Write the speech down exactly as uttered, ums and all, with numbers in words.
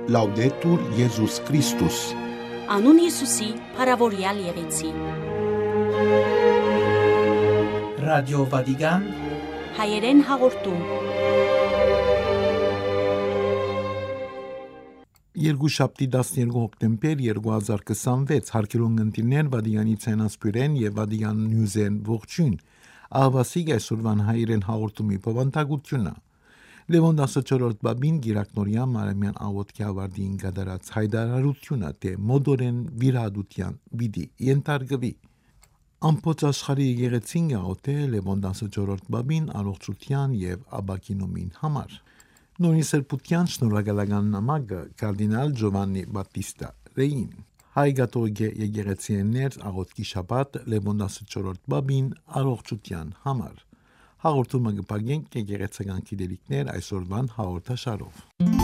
Laudetur Jesus Christus. Անուն Հիսուսի, փառավորյալ եղեցի։ Ռադիո Վատիկան հայերեն հաղորդում։ Երկուշաբթի տասներկու հոկտեմբեր երկու հազար քսանվեց հարկերուն ընտիրներ Վատիկանի ցենասպյուրեն եւ Վատիկան նյուզեն ողջույն։ Ահավասիկ այսօրվան հայերեն հաղորդումի բովանդակությունը։ Լևոն տասնչորրորդ բաբին գիրակնորյա մարամյան աղոթքի ավարտին կատարած հայտարարությունը թե մոդորեն վիրահատության պիտի ենթարկվի։ Ամբողջ աշխարհի եկեղեցին աղոթել Լևոն տասնչորրորդ բաբին առողջության եւ ապակինումին համար։ Նույն սրբության շնորհակալական նամակը կարդինալ Ջովաննի Բատիստա Ռեին հայ կաթողիկ եկեղեցիներ աղոթքի շաբաթ Լևոն տասնչորրորդ բաբին առողջության համար։ Հաղորդումը կպարգենք եկեղեցական գիտելիքներ այսօրվան հաղորդաշարով։